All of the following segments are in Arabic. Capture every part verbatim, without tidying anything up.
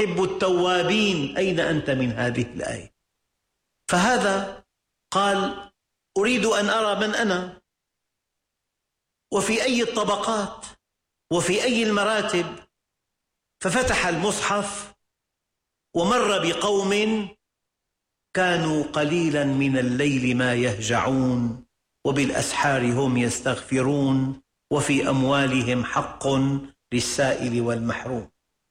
يحب التوابين، أين أنت من هذه الآية؟ فهذا قال أريد أن أرى من أنا وفي أي الطبقات وفي أي المراتب. ففتح المصحف ومر بقوم كانوا قليلا من الليل ما يهجعون وبالأسحار هم يستغفرون وفي أموالهم حق للسائل والمحروم.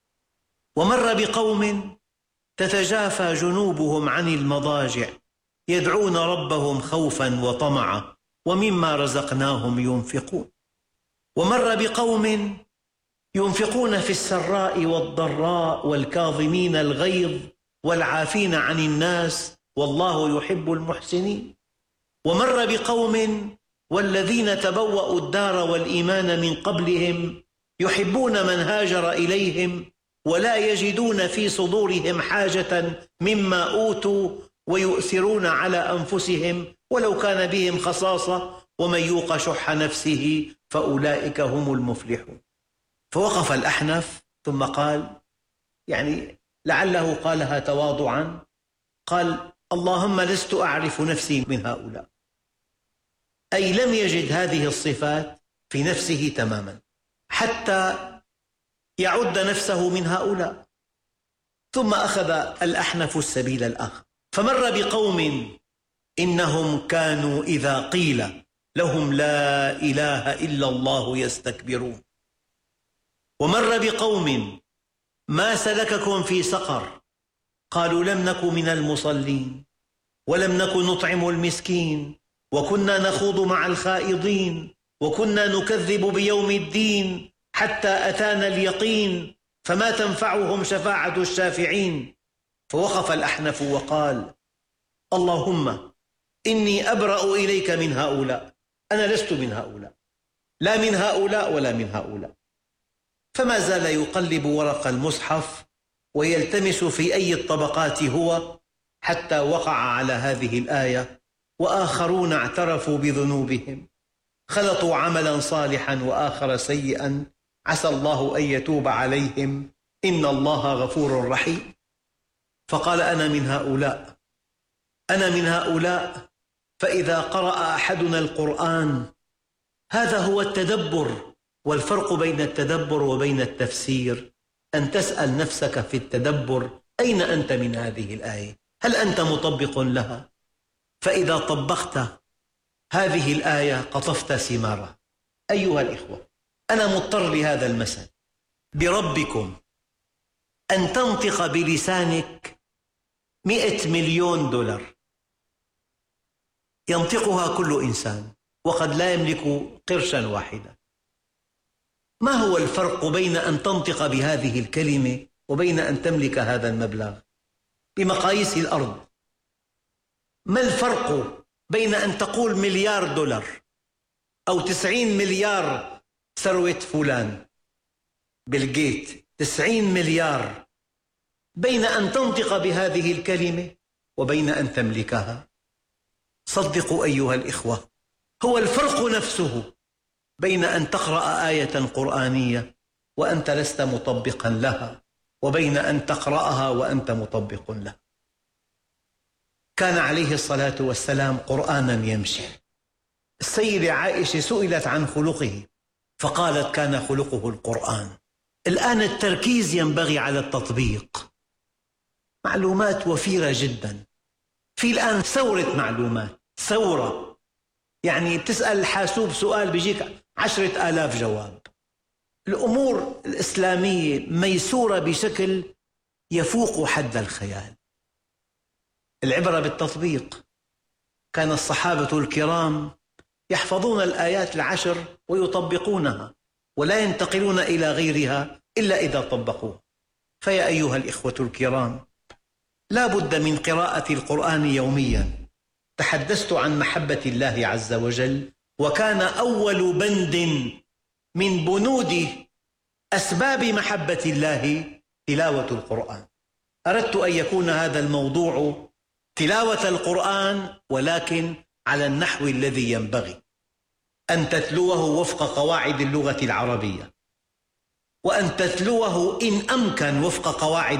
ومر بقوم تتجافى جنوبهم عن المضاجع يدعون ربهم خوفا وطمعا ومما رزقناهم ينفقون. ومر بقوم ينفقون في السراء والضراء والكاظمين الغيظ والعافين عن الناس والله يحب المحسنين. ومر بقوم والذين تبوأوا الدار والإيمان من قبلهم يحبون من هاجر إليهم ولا يجدون في صدورهم حاجة مما أوتوا ويؤثرون على أنفسهم ولو كان بهم خصاصة ومن يوق شح نفسه فأولئك هم المفلحون. فوقف الأحنف ثم قال، يعني لعله قالها تواضعا، قال اللهم لست أعرف نفسي من هؤلاء، أي لم يجد هذه الصفات في نفسه تماما حتى يعد نفسه من هؤلاء. ثم أخذ الأحنف السبيل الآخر فمر بقوم إنهم كانوا إذا قيل لهم لا إله إلا الله يستكبرون. ومر بقوم ما سلككم في سقر قالوا لم نك من المصلين ولم نك نطعم المسكين وكنا نخوض مع الخائضين وكنا نكذب بيوم الدين حتى أتانا اليقين فما تنفعهم شفاعة الشافعين. فوقف الأحنف وقال اللهم إني أبرأ إليك من هؤلاء، أنا لست من هؤلاء، لا من هؤلاء ولا من هؤلاء. فما زال يقلب ورق المصحف ويلتمس في أي الطبقات هو حتى وقع على هذه الآية وآخرون اعترفوا بذنوبهم خلطوا عملا صالحا وآخر سيئا عسى الله أن يتوب عليهم إن الله غفور رحيم. فقال أنا من هؤلاء، أنا من هؤلاء. فإذا قرأ أحدنا القرآن هذا هو التدبر. والفرق بين التدبر وبين التفسير أن تسأل نفسك في التدبر أين أنت من هذه الآية؟ هل أنت مطبق لها؟ فإذا طبقت هذه الآية قطفت ثمارها. أيها الإخوة، أنا مضطر لهذا المثل بربكم أن تنطق بلسانك مئة مليون دولار ينطقها كل إنسان وقد لا يملك قرشا واحدا. ما هو الفرق بين أن تنطق بهذه الكلمة وبين أن تملك هذا المبلغ بمقاييس الأرض؟ ما الفرق بين أن تقول مليار دولار أو تسعين مليار ثروة فلان بيل جيت، تسعين مليار، بين أن تنطق بهذه الكلمة وبين أن تملكها؟ صدقوا أيها الإخوة، هو الفرق نفسه بين أن تقرأ آية قرآنية وأنت لست مطبقا لها وبين أن تقرأها وأنت مطبق لها. كان عليه الصلاة والسلام قرآنا يمشي. السيدة عائشة سئلت عن خلقه فقالت كان خلقه القرآن. الآن التركيز ينبغي على التطبيق. معلومات وفيرة جدا، في الآن ثورة معلومات، ثورة، يعني بتسأل الحاسوب سؤال بيجيك عشرة آلاف جواب. الأمور الإسلامية ميسورة بشكل يفوق حد الخيال. العبرة بالتطبيق. كان الصحابة الكرام يحفظون الآيات العشر ويطبقونها ولا ينتقلون إلى غيرها إلا إذا طبقوها. فيا أيها الإخوة الكرام، لا بد من قراءة القرآن يوميا. تحدثت عن محبة الله عز وجل، وكان أول بند من بنود أسباب محبة الله تلاوة القرآن. أردت أن يكون هذا الموضوع تلاوة القرآن ولكن على النحو الذي ينبغي، أن تتلوه وفق قواعد اللغة العربية، وأن تتلوه إن أمكن وفق قواعد